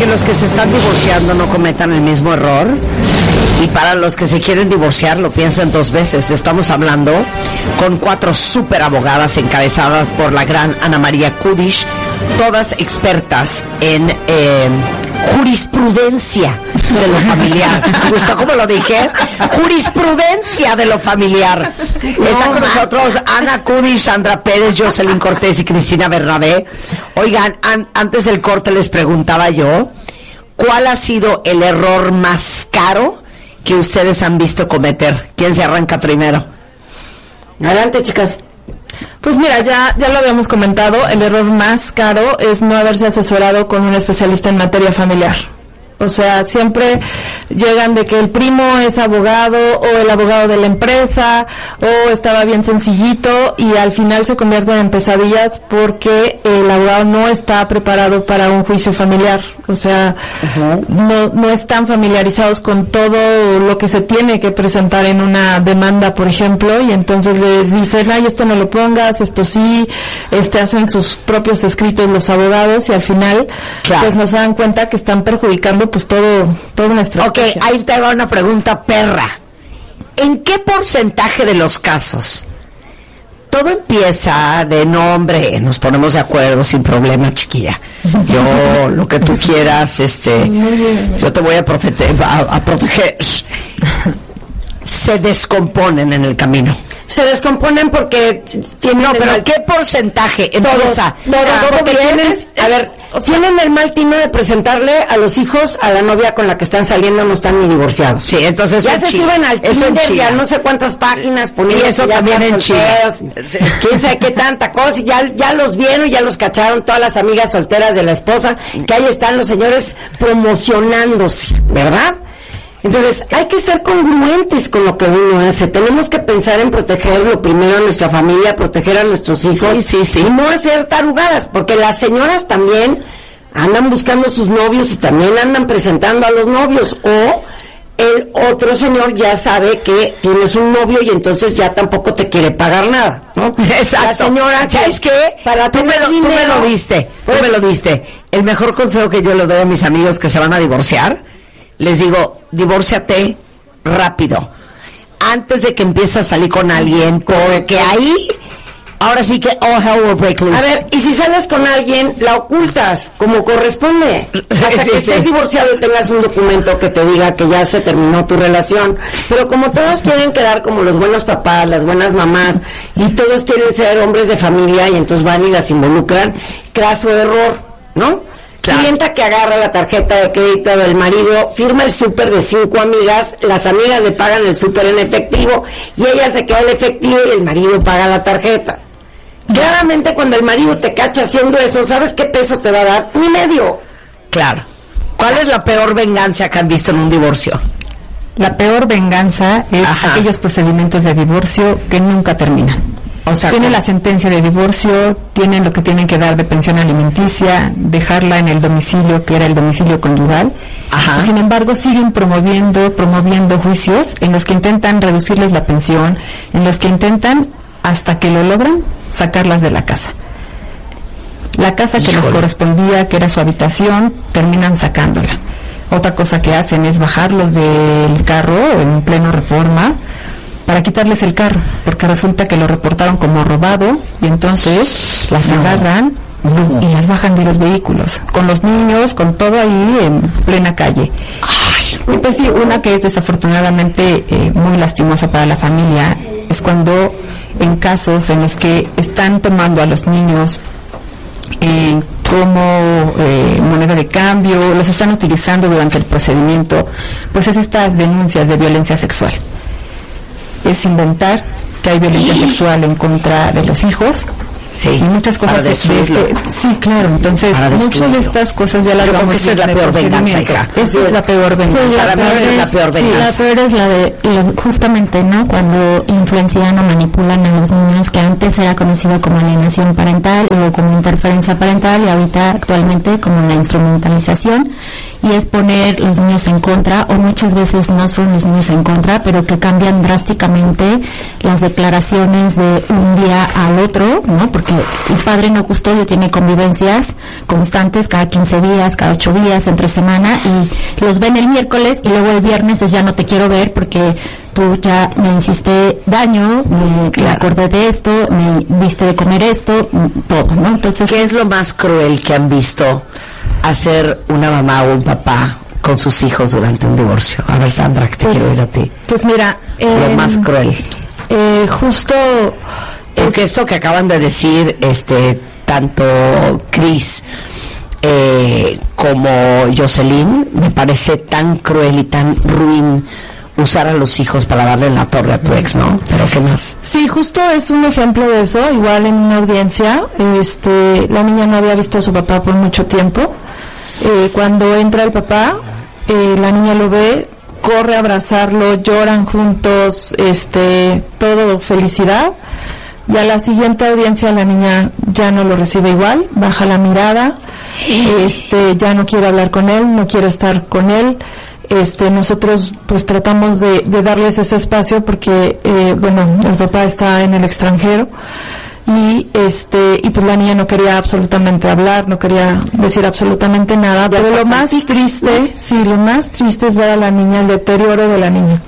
los que se están divorciando no cometan el mismo error, y para los que se quieren divorciar lo piensen 2 veces. Estamos hablando con 4 súper abogadas encabezadas por la gran Ana María Kudish, todas expertas en jurisprudencia de lo familiar. ¿Te gustó cómo lo dije? Jurisprudencia de lo familiar. Está con nosotros Ana Kudish, Sandra Pérez, Jocelyn Cortés y Cristina Bernabé. Oigan, antes del corte les preguntaba yo, ¿cuál ha sido el error más caro que ustedes han visto cometer? ¿Quién se arranca primero? Adelante, chicas. Pues mira, ya lo habíamos comentado, el error más caro es no haberse asesorado con un especialista en materia familiar. O sea, siempre llegan de que el primo es abogado o el abogado de la empresa o estaba bien sencillito y al final se convierten en pesadillas porque el abogado no está preparado para un juicio familiar. O sea, no están familiarizados con todo lo que se tiene que presentar en una demanda, por ejemplo, y entonces les dicen, ay, esto no lo pongas, esto sí, hacen sus propios escritos los abogados y al final, pues nos dan cuenta que están perjudicando pues toda una estrategia. Ok, ahí te va una pregunta perra. ¿En qué porcentaje de los casos todo empieza de no, hombre, nos ponemos de acuerdo sin problema, chiquilla? Yo, lo que tú quieras, yo te voy a proteger. Se descomponen en el camino. Se descomponen porque tienen... No, pero ¿qué porcentaje empieza? Porque tienen el mal tino de presentarle a los hijos a la novia con la que están saliendo, no están ni divorciados. Sí, entonces ya se suben al Tinder y a no sé cuántas páginas poniendo. Y eso también en Chile. Quién sabe qué tanta cosa. Y ya los vieron, ya los cacharon todas las amigas solteras de la esposa, que ahí están los señores promocionándose, ¿verdad? Entonces, hay que ser congruentes con lo que uno hace. Tenemos que pensar en proteger lo primero a nuestra familia, proteger a nuestros hijos. Sí. Y no hacer tarugadas, porque las señoras también andan buscando sus novios y también andan presentando a los novios. O el otro señor ya sabe que tienes un novio y entonces ya tampoco te quiere pagar nada, ¿no? Exacto. La señora, ¿sabes qué? Tú me lo diste. El mejor consejo que yo le doy a mis amigos que se van a divorciar, les digo, divórciate rápido, antes de que empieces a salir con alguien, porque ahí, ahora sí que all hell will break loose. A ver, y si sales con alguien, la ocultas, como corresponde, hasta que estés divorciado y tengas un documento que te diga que ya se terminó tu relación. Pero como todos quieren quedar como los buenos papás, las buenas mamás, y todos quieren ser hombres de familia, y entonces van y las involucran, craso error, ¿no? Clienta que agarra la tarjeta de crédito del marido, firma el súper de 5 amigas, las amigas le pagan el súper en efectivo y ella se queda el efectivo y el marido paga la tarjeta. Claramente cuando el marido te cacha haciendo eso, ¿sabes qué peso te va a dar? Ni medio. Claro. ¿Cuál es la peor venganza que han visto en un divorcio? La peor venganza es aquellos procedimientos de divorcio que nunca terminan. O sea, tienen la sentencia de divorcio, tienen lo que tienen que dar de pensión alimenticia, dejarla en el domicilio, que era el domicilio conyugal. Sin embargo, siguen promoviendo juicios en los que intentan reducirles la pensión, en los que intentan, hasta que lo logran, sacarlas de la casa. La casa que les correspondía, que era su habitación, terminan sacándola. Otra cosa que hacen es bajarlos del carro en pleno Reforma, para quitarles el carro, porque resulta que lo reportaron como robado y entonces las agarran y las bajan de los vehículos, con los niños, con todo ahí en plena calle. Y pues sí, una que es desafortunadamente muy lastimosa para la familia es cuando en casos en los que están tomando a los niños como moneda de cambio, los están utilizando durante el procedimiento, pues es estas denuncias de violencia sexual. Es inventar que hay violencia sexual en contra de los hijos. Sí, y muchas cosas sí, claro, entonces muchas de estas cosas ya las vamos a esa es la peor venganza, hija. Esa es la peor venganza. Sí, para mí esa es la peor venganza. Sí, la peor es la de justamente, ¿no? Cuando influencian o manipulan a los niños, que antes era conocido como alienación parental o como interferencia parental y ahorita actualmente como la instrumentalización y es poner los niños en contra, o muchas veces no son los niños en contra, pero que cambian drásticamente las declaraciones de un día al otro, ¿no? Porque el padre no custodio tiene convivencias constantes cada 15 días, cada 8 días, entre semana, y los ven el miércoles y luego el viernes es ya no te quiero ver porque tú ya me hiciste daño, me acordé de esto, me diste de comer esto, todo, ¿no? Entonces, ¿qué es lo más cruel que han visto hacer una mamá o un papá con sus hijos durante un divorcio? A ver, Sandra, que te quiero ir a ti. Pues mira, lo más cruel. Justo porque esto que acaban de decir, tanto Cris como Jocelyn, me parece tan cruel y tan ruin usar a los hijos para darle la torre a tu ex, ¿no? Pero ¿qué más? Sí, justo es un ejemplo de eso. Igual en una audiencia, la niña no había visto a su papá por mucho tiempo. Cuando entra el papá, la niña lo ve, corre a abrazarlo, lloran juntos, todo felicidad. Y a la siguiente audiencia la niña ya no lo recibe igual, baja la mirada, ya no quiere hablar con él, no quiere estar con él. Nosotros pues tratamos de darles ese espacio porque el papá está en el extranjero y pues la niña no quería absolutamente hablar, no quería decir absolutamente nada, pero lo más triste, lo más triste es ver a la niña, el deterioro de la niña,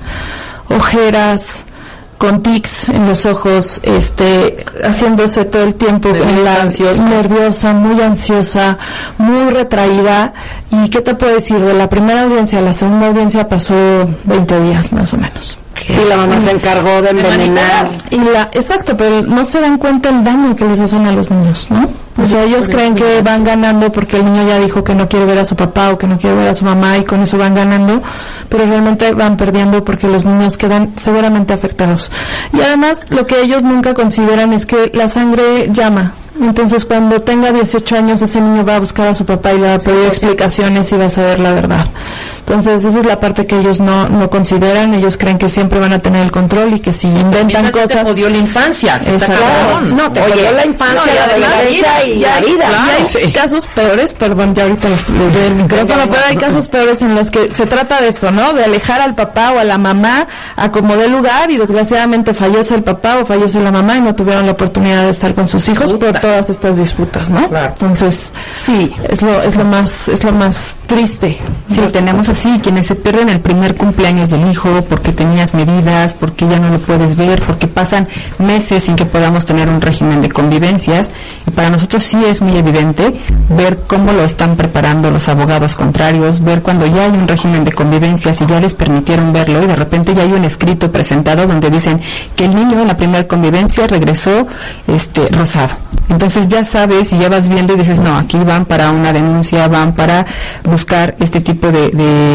ojeras, con tics en los ojos, haciéndose todo el tiempo nerviosa, muy ansiosa, muy retraída. ¿Y qué te puedo decir? De la primera audiencia a la segunda audiencia pasó 20 días más o menos. Y la mamá se encargó de envenenar. Exacto, pero no se dan cuenta el daño que les hacen a los niños, ¿no? O sea, ellos creen que van ganando porque el niño ya dijo que no quiere ver a su papá o que no quiere ver a su mamá y con eso van ganando, pero realmente van perdiendo porque los niños quedan severamente afectados. Y además, lo que ellos nunca consideran es que la sangre llama. Entonces, cuando tenga 18 años, ese niño va a buscar a su papá y le va a pedir explicaciones y va a saber la verdad. Entonces, esa es la parte que ellos no consideran. Ellos creen que siempre van a tener el control y que si inventan cosas... te jodió la infancia. No, te jodió la infancia, la adolescencia y la vida. Y hay casos peores, perdón, ya ahorita les doy el micrófono, pero hay casos peores en los que se trata de esto, ¿no? De alejar al papá o a la mamá a como dé lugar y desgraciadamente fallece el papá o fallece la mamá y no tuvieron la oportunidad de estar con sus hijos por todas estas disputas, ¿no? Claro. Entonces, sí, es lo más triste. Sí, tenemos así quienes se pierden el primer cumpleaños del hijo porque tenías medidas, porque ya no lo puedes ver, porque pasan meses sin que podamos tener un régimen de convivencias, y para nosotros sí es muy evidente ver cómo lo están preparando los abogados contrarios, ver cuando ya hay un régimen de convivencias y ya les permitieron verlo y de repente ya hay un escrito presentado donde dicen que el niño en la primera convivencia regresó rosado. Entonces ya sabes y ya vas viendo y dices, no, aquí van para una denuncia, van para buscar este tipo de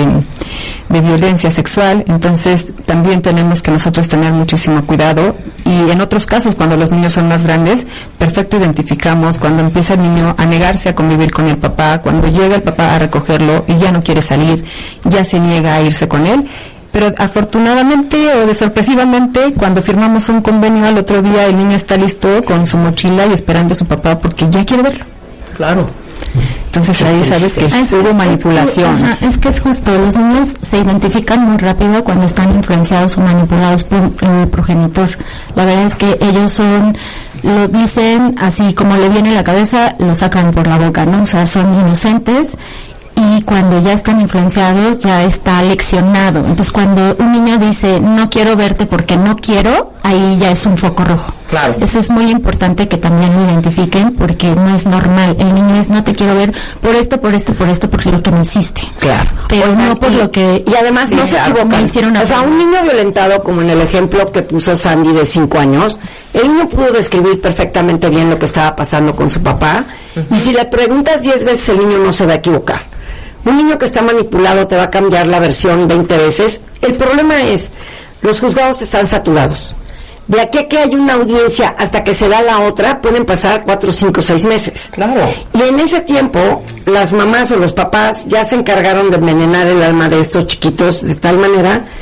violencia sexual. Entonces también tenemos que nosotros tener muchísimo cuidado, y en otros casos cuando los niños son más grandes, perfecto, identificamos cuando empieza el niño a negarse a convivir con el papá, cuando llega el papá a recogerlo y ya no quiere salir, ya se niega a irse con él. Pero afortunadamente o sorpresivamente, cuando firmamos un convenio al otro día, el niño está listo con su mochila y esperando a su papá porque ya quiere verlo. Claro. Entonces ahí sabes que hubo manipulación. Es que es justo, los niños se identifican muy rápido cuando están influenciados o manipulados por el progenitor. La verdad es que ellos lo dicen así como le viene a la cabeza, lo sacan por la boca, ¿no? O sea, son inocentes. Y cuando ya están influenciados, ya está leccionado. Entonces, cuando un niño dice, no quiero verte porque no quiero, ahí ya es un foco rojo. Claro. Eso es muy importante que también lo identifiquen, porque no es normal. El niño es, no te quiero ver por esto, porque lo que me hiciste. Claro. Pero no por lo que... Y además no se equivocan. O sea, un niño violentado, como en el ejemplo que puso Sandy de 5 años, el niño pudo describir perfectamente bien lo que estaba pasando con su papá. Y si le preguntas 10 veces, el niño no se va a equivocar. Un niño que está manipulado te va a cambiar la versión 20 veces. El problema es, los juzgados están saturados. De aquí a que hay una audiencia hasta que se da la otra, pueden pasar 4, 5, 6 meses. Claro. Y en ese tiempo, las mamás o los papás ya se encargaron de envenenar el alma de estos chiquitos de tal manera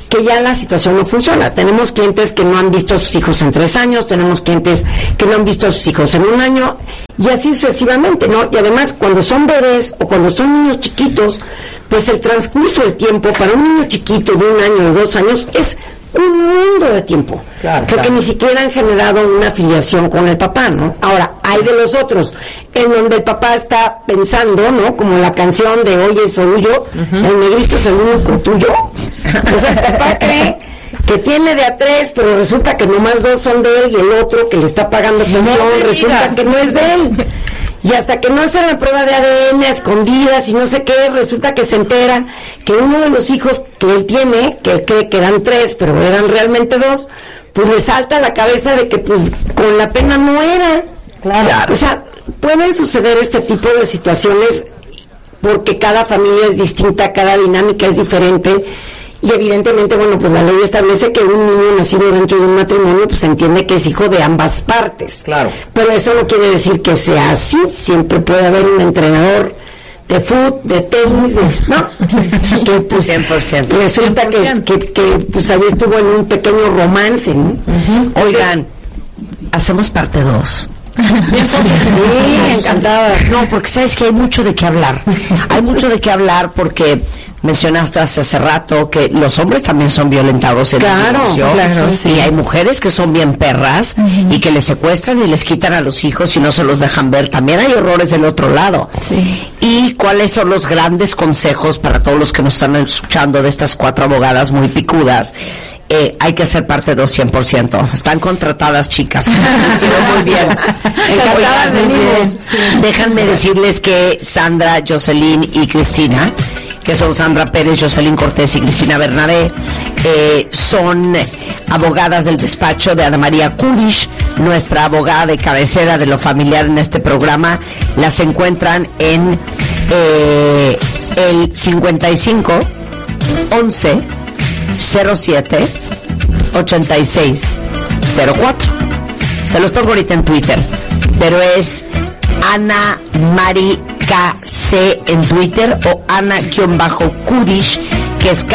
que ya la situación no funciona. Tenemos clientes que no han visto a sus hijos en 3 años, tenemos clientes que no han visto a sus hijos en 1 año, y así sucesivamente, ¿no? Y además, cuando son bebés o cuando son niños chiquitos, pues el transcurso del tiempo para un niño chiquito de 1 año o 2 años es un mundo de tiempo. Creo que ni siquiera han generado una afiliación con el papá, ¿no? Ahora, hay de los otros, en donde el papá está pensando, ¿no? Como la canción de Oye, Sorullo, el negrito es el único tuyo. O sea, el papá cree que tiene de a 3, pero resulta que nomás 2 son de él y el otro que le está pagando pensión, resulta que no es de él. Y hasta que no hacen la prueba de ADN a escondidas y no sé qué, resulta que se entera que uno de los hijos que él tiene, que él cree que eran 3, pero eran realmente 2, pues le salta a la cabeza de que pues con la pena no era. Claro. O sea, pueden suceder este tipo de situaciones porque cada familia es distinta, cada dinámica es diferente. Y evidentemente, bueno, pues la ley establece que un niño nacido dentro de un matrimonio, pues se entiende que es hijo de ambas partes. Claro. Pero eso no quiere decir que sea así. Siempre puede haber un entrenador de fútbol, de tenis, ¿no? Que pues 100%. Resulta 100%. que pues ahí estuvo en un pequeño romance, ¿no? Oigan, hacemos parte 2. Sí, encantada. No, porque sabes que hay mucho de qué hablar. Hay mucho de qué hablar porque mencionaste hace rato que los hombres también son violentados en el divorcio. Claro, sí. Y hay mujeres que son bien perras y que les secuestran y les quitan a los hijos y no se los dejan ver. También hay horrores del otro lado. Sí. ¿Y cuáles son los grandes consejos para todos los que nos están escuchando de estas 4 abogadas muy picudas? Hay que ser parte 200%. Están contratadas, chicas. Han sido muy bien. Encantadas, muy bien. Déjenme decirles que Sandra, Jocelyn y Cristina, que son Sandra Pérez, Jocelyn Cortés y Cristina Bernabé, son abogadas del despacho de Ana María Kudish, nuestra abogada de cabecera de lo familiar en este programa. Las encuentran en el 55 11 07 86 04. Se los pongo ahorita en Twitter, pero es Ana Mari KC en Twitter o Ana-Kudish, que es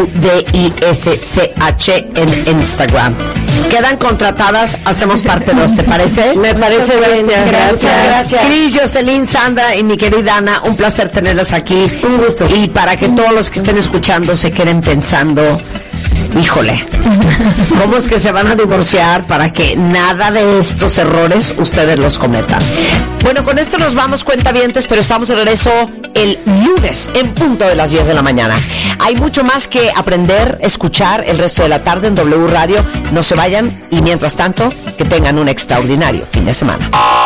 KUDISCH en Instagram. Quedan contratadas, hacemos parte 2, ¿te parece? Me parece bien. Gracias. Cris, Jocelyn, Sandra y mi querida Ana, un placer tenerlas aquí. Un gusto. Y para que todos los que estén escuchando se queden pensando, híjole, ¿cómo es que se van a divorciar para que nada de estos errores ustedes los cometan? Bueno, con esto nos vamos, cuentavientes, pero estamos de regreso el lunes en punto de las 10 de la mañana. Hay mucho más que aprender, escuchar el resto de la tarde en W Radio. No se vayan y mientras tanto, que tengan un extraordinario fin de semana.